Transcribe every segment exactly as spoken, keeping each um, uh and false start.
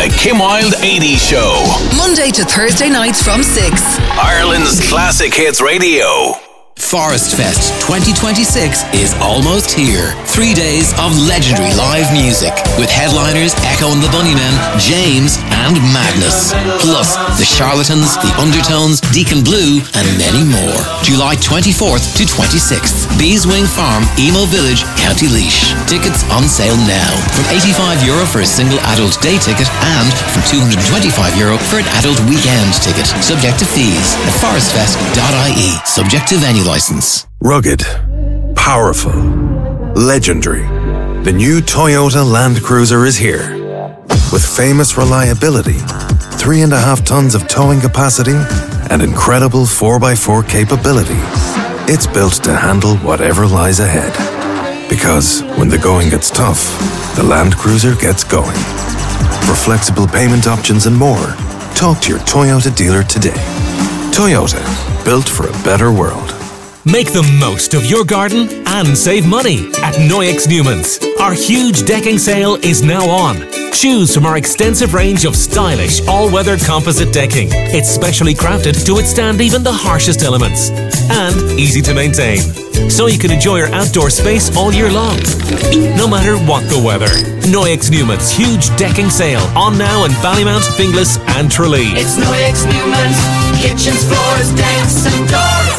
The Kim Wilde eighties Show. Monday to Thursday nights from six. Ireland's Classic Hits Radio. Forest Fest twenty twenty-six is almost here. Three days of legendary live music with headliners Echo and the Bunnymen, James and Magnus. Plus The Charlatans, The Undertones, Deacon Blue and many more. July twenty-fourth to twenty-sixth. Beeswing Farm, Emo Village, County Laois. Tickets on sale now. From eighty-five euro for a single adult day ticket and from two hundred twenty-five euro for an adult weekend ticket. Subject to fees at forest fest dot I E. Subject to venue license. Rugged, powerful, legendary. The new Toyota Land Cruiser is here. With famous reliability, three and a half tons of towing capacity, and incredible four by four capability. It's built to handle whatever lies ahead. Because when the going gets tough, the Land Cruiser gets going. For flexible payment options and more, talk to your Toyota dealer today. Toyota, built for a better world. Make the most of your garden and save money at Noyex Newman's. Our huge decking sale is now on. Choose from our extensive range of stylish all-weather composite decking. It's specially crafted to withstand even the harshest elements. And easy to maintain. So you can enjoy your outdoor space all year long. No matter what the weather. Noyex Newman's huge decking sale on now in Ballymount, Finglas and Tralee. It's Noyex Newman's. Kitchens, floors, decks and doors.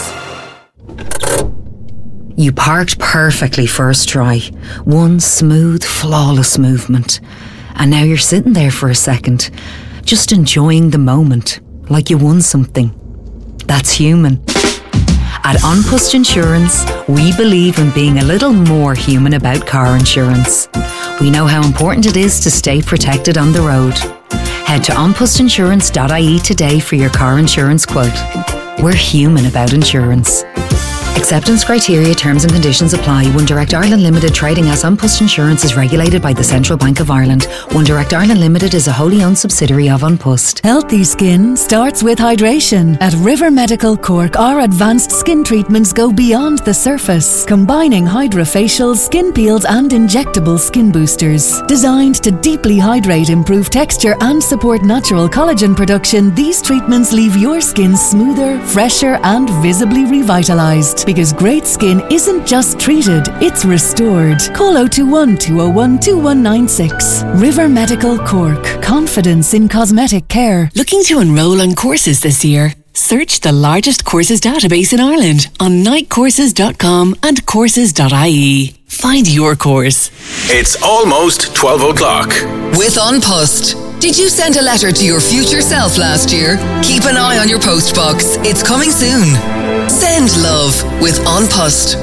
You parked perfectly first try. One smooth, flawless movement. And now you're sitting there for a second, just enjoying the moment, like you won something. That's human. At An Post Insurance, we believe in being a little more human about car insurance. We know how important it is to stay protected on the road. Head to an post insurance dot I E today for your car insurance quote. We're human about insurance. Acceptance criteria, terms and conditions apply. One Direct Ireland Limited, trading as An Post Insurance, is regulated by the Central Bank of Ireland. One Direct Ireland Limited is a wholly owned subsidiary of An Post. Healthy skin starts with hydration. At River Medical Cork, our advanced skin treatments go beyond the surface, combining hydrofacials, skin peels and injectable skin boosters. Designed to deeply hydrate, improve texture and support natural collagen production, these treatments leave your skin smoother, fresher and visibly revitalised. Because great skin isn't just treated, it's restored. Call oh two one, two oh one, two one nine six. River Medical Cork. Confidence in cosmetic care. Looking to enrol on courses this year? Search the largest courses database in Ireland on night courses dot com and courses dot I E. Find your course. It's almost twelve o'clock. With An Post. Did you send a letter to your future self last year? Keep an eye on your post box. It's coming soon. Send love with An Post.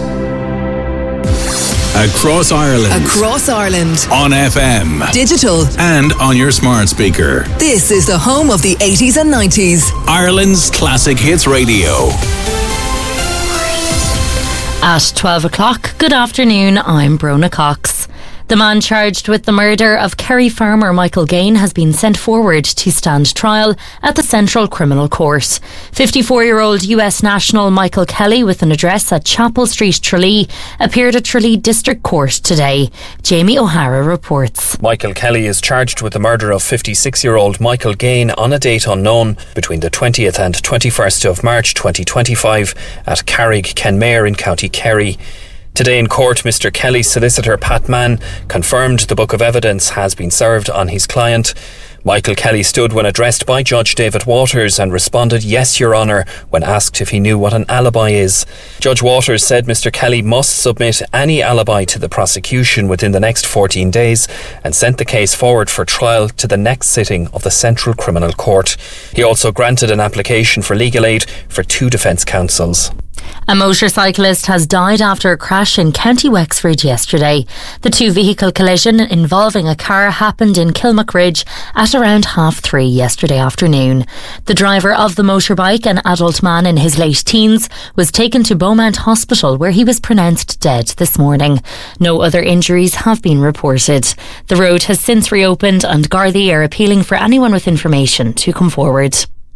Across Ireland. Across Ireland. On F M. Digital. And on your smart speaker. This is the home of the eighties and nineties. Ireland's Classic Hits Radio. At twelve o'clock, good afternoon, I'm Brona Cox. The man charged with the murder of Kerry farmer Michael Gain has been sent forward to stand trial at the Central Criminal Court. fifty-four-year-old U S national Michael Kelly, with an address at Chapel Street, Tralee, appeared at Tralee District Court today. Jamie O'Hara reports. Michael Kelly is charged with the murder of fifty-six-year-old Michael Gain on a date unknown between the twentieth and twenty-first of March twenty twenty-five at Carrig, Kenmare in County Kerry. Today in court, Mister Kelly's solicitor Pat Mann confirmed the book of evidence has been served on his client. Michael Kelly stood when addressed by Judge David Waters and responded, "Yes, Your Honour," when asked if he knew what an alibi is. Judge Waters said Mister Kelly must submit any alibi to the prosecution within the next fourteen days and sent the case forward for trial to the next sitting of the Central Criminal Court. He also granted an application for legal aid for two defence counsels. A motorcyclist has died after a crash in County Wexford yesterday. The two-vehicle collision involving a car happened in Kilmackridge at around half three yesterday afternoon. The driver of the motorbike, an adult man in his late teens, was taken to Beaumont Hospital where he was pronounced dead this morning. No other injuries have been reported. The road has since reopened and Gardaí are appealing for anyone with information to come forward.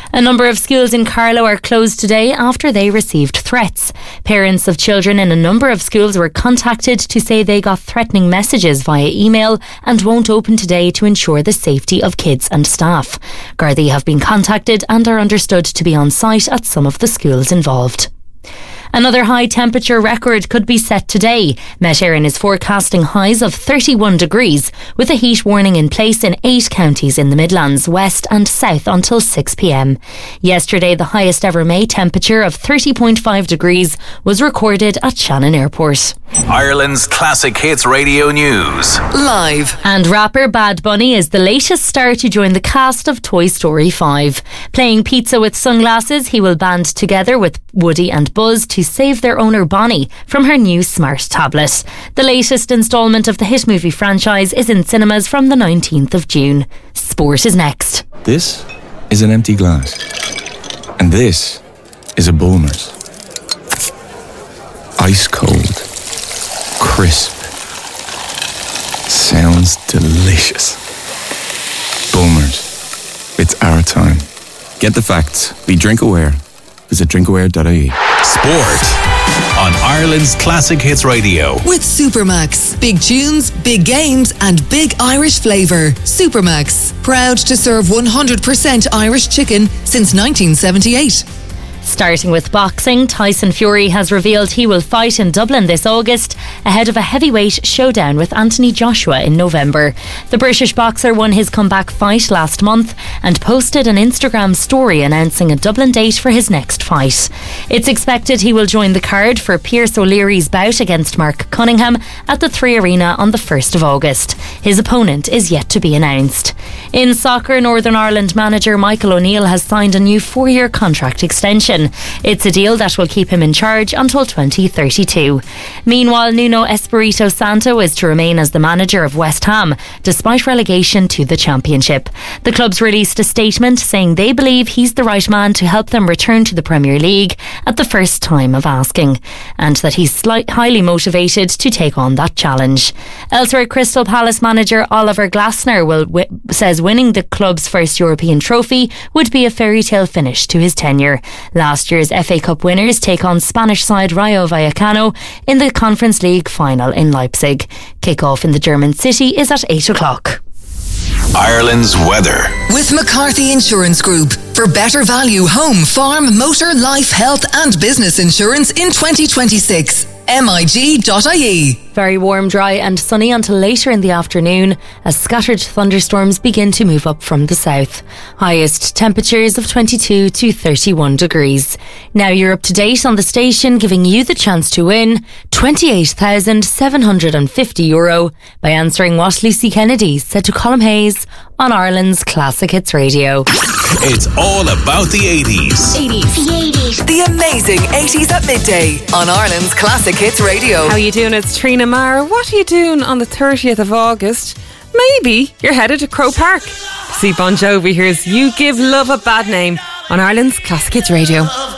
A number of schools in Carlow are closed today after they received threats. Parents of children in a number of schools were contacted to say they got threatening messages via email and won't open today to ensure the safety of kids and staff. Gardaí have been contacted and are understood to be on site at some of the schools involved. Another high temperature record could be set today. Met Éireann is forecasting highs of thirty-one degrees, with a heat warning in place in eight counties in the Midlands, West and South until six p.m. Yesterday, the highest ever May temperature of thirty point five degrees was recorded at Shannon Airport. Ireland's Classic Hits Radio News. Live. And rapper Bad Bunny is the latest star to join the cast of Toy Story five. Playing pizza with sunglasses, he will band together with Woody and Buzz to save their owner Bonnie from her new smart tablet. The latest instalment of the hit movie franchise is in cinemas from the nineteenth of June. Sport is next. This is an empty glass. And this is a Bulmers. Ice cold. Crisp. Sounds delicious. Bulmers. It's our time. Get the facts. Be drink aware. Visit drinkaware dot I E. Sport on Ireland's Classic Hits Radio. With Supermax. Big tunes, big games and big Irish flavour. Supermax. Proud to serve one hundred percent Irish chicken since nineteen seventy-eight. Starting with boxing, Tyson Fury has revealed he will fight in Dublin this August ahead of a heavyweight showdown with Anthony Joshua in November. The British boxer won his comeback fight last month and posted an Instagram story announcing a Dublin date for his next fight. It's expected he will join the card for Pierce O'Leary's bout against Mark Cunningham at the Three Arena on the first of August. His opponent is yet to be announced. In soccer, Northern Ireland manager Michael O'Neill has signed a new four-year contract extension. It's a deal that will keep him in charge until twenty thirty-two. Meanwhile, Nuno Espirito Santo is to remain as the manager of West Ham, despite relegation to the Championship. The club's released a statement saying they believe he's the right man to help them return to the Premier League at the first time of asking, and that he's slight, highly motivated to take on that challenge. Elsewhere, Crystal Palace manager Oliver Glasner will w- says winning the club's first European trophy would be a fairy tale finish to his tenure. Last year's F A Cup winners take on Spanish side Rayo Vallecano in the Conference League final in Leipzig. Kick-off in the German city is at eight o'clock. Ireland's weather. With McCarthy Insurance Group. For better value home, farm, motor, life, health and business insurance in twenty twenty-six. M I G dot I E. Very warm, dry and sunny until later in the afternoon as scattered thunderstorms begin to move up from the south. Highest temperatures of twenty-two to thirty-one degrees. Now you're up to date on the station, giving you the chance to win twenty-eight thousand seven hundred fifty euro by answering what Lucy Kennedy said to Colm Hayes on Ireland's Classic Hits Radio. It's all about the eighties. eighties. The eighties. The amazing eighties at midday on Ireland's Classic Hits Radio. How you doing? It's Trina Mara. What are you doing on the thirtieth of August? Maybe you're headed to Crow Park to see Bon Jovi. Here's You Give Love a Bad Name on Ireland's Classic Hits Radio.